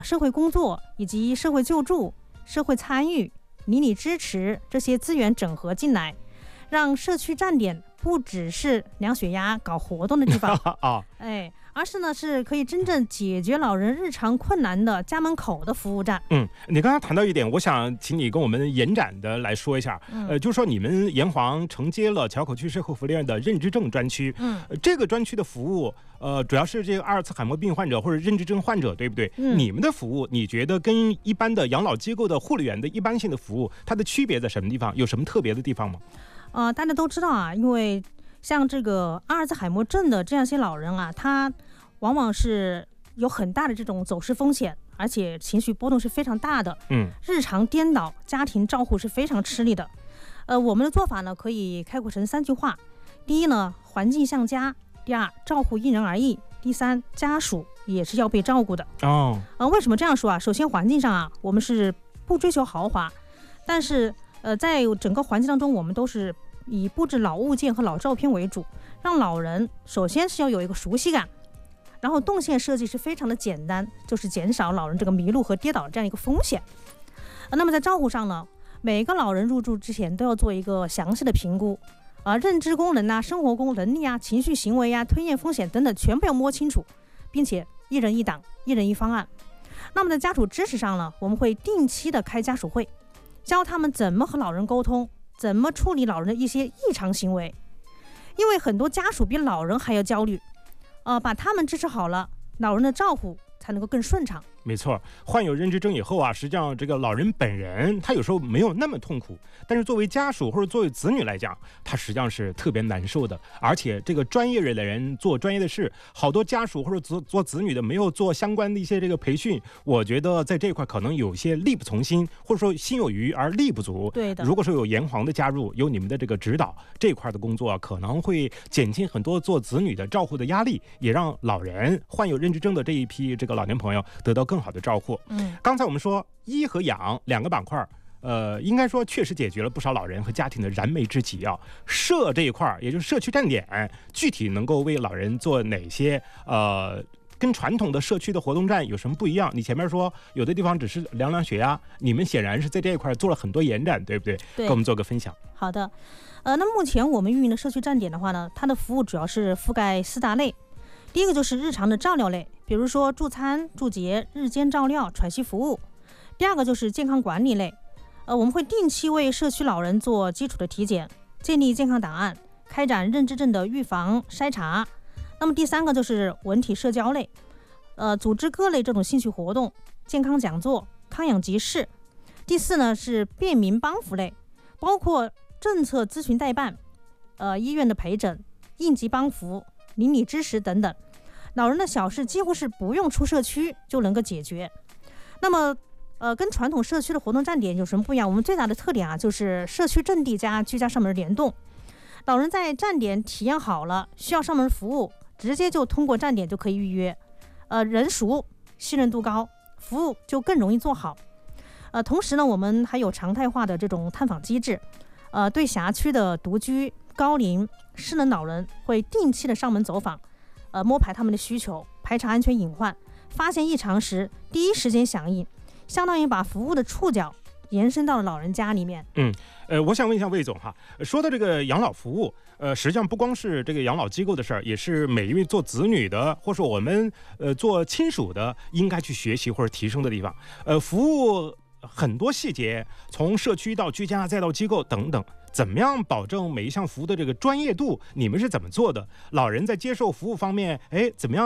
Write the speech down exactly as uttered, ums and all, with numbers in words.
社会工作以及社会救助、社会参与、邻里支持这些资源整合进来，让社区站点不只是量血压、搞活动的地方啊，哎，而是呢是可以真正解决老人日常困难的家门口的服务站。 嗯，你刚刚谈到一点，我想请你跟我们延展的来说一下，嗯、呃，就是说你们炎黄承接了硚口区社会福利院的认知症专区，嗯、呃，这个专区的服务，呃，主要是这个阿尔茨海默病患者或者认知症患者，对不对？嗯，你们的服务，你觉得跟一般的养老机构的护理员的一般性的服务，它的区别在什么地方？有什么特别的地方吗？ 呃，大家都知道啊，因为像这个阿尔茨海默症的这样一些老人啊，他往往是有很大的这种走失风险，而且情绪波动是非常大的。嗯，日常颠倒，家庭照护是非常吃力的。呃，我们的做法呢，可以概括成三句话：第一呢，环境像家；第二，照护因人而异；第三，家属也是要被照顾的。哦，呃，为什么这样说啊？首先，环境上啊，我们是不追求豪华，但是呃，在整个环境当中，我们都是以布置老物件和老照片为主，让老人首先是要有一个熟悉感，然后动线设计是非常的简单，就是减少老人这个迷路和跌倒这样一个风险。那么在照护上呢，每个老人入住之前都要做一个详细的评估，啊，认知功能啊、生活功能力啊、情绪行为啊、吞咽风险等等，全部要摸清楚，并且一人一档、一人一方案。那么在家属支持上呢，我们会定期的开家属会，教他们怎么和老人沟通，怎么处理老人的一些异常行为。因为很多家属比老人还要焦虑，呃，把他们支持好了，老人的照顾才能够更顺畅。 没错，患有认知症以后啊，实际上这个老人本人他有时候没有那么痛苦，但是作为家属或者作为子女来讲，他实际上是特别难受的。而且这个专业的人做专业的事，好多家属或者做做子女的没有做相关的一些这个培训，我觉得在这一块可能有些力不从心，或者说心有余而力不足。 对的。 如果说有炎黄的加入，有你们的这个指导，这一块的工作、啊、可能会减轻很多做子女的照护的压力，也让老人患有认知症的这一批这个老年朋友得到更好的照顾。嗯，刚才我们说医和养两个板块，呃，应该说确实解决了不少老人和家庭的燃眉之急啊。社这一块，也就是社区站点，具体能够为老人做哪些呃？跟传统的社区的活动站有什么不一样？你前面说有的地方只是量量血压，你们显然是在这一块做了很多延展，对不对？ 对， 跟我们做个分享。 好的，呃，那目前我们运营的社区站点的话呢，它的服务主要是覆盖四大类。第一个就是日常的照料类，比如说助餐、助洁、日间照料、喘息服务。第二个就是健康管理类，呃，我们会定期为社区老人做基础的体检，建立健康档案，开展认知症的预防筛查。那么第三个就是文体社交类，呃，组织各类这种兴趣活动、健康讲座、康养集市。第四呢是便民帮扶类，包括政策咨询代办、呃医院的陪诊、应急帮扶、邻里支持等等。老人的小事几乎是不用出社区就能够解决。那么呃，跟传统社区的活动站点有什么不一样？我们最大的特点啊，就是社区阵地加居家上门联动。老人在站点体验好了，需要上门服务，直接就通过站点就可以预约，呃，人熟，信任度高，服务就更容易做好。呃，同时呢，我们还有常态化的这种探访机制，呃，对辖区的独居、高龄、失能老人会定期的上门走访，呃，摸排他们的需求，排查安全隐患，发现异常时第一时间响应，相当于把服务的触角延伸到了老人家里面。 嗯，呃，我想问一下魏总哈，说到这个养老服务，呃，实际上不光是这个养老机构的事儿，也是每一位做子女的，或者我们呃做亲属的，应该去学习或者提升的地方。呃，服务很多细节，从社区到居家再到机构等等，怎么样保证每一项服务的这个专业度？你们是怎么做的？老人在接受服务方面，哎，怎么样